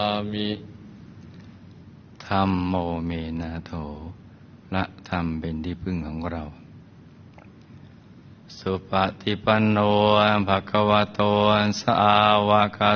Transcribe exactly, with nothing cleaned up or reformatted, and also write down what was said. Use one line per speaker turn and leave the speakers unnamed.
มิธัมโมเมนะโถละธรรมเป็นที่พึ่งของเราสุปฏิปันโนภะคะวะโตสาวก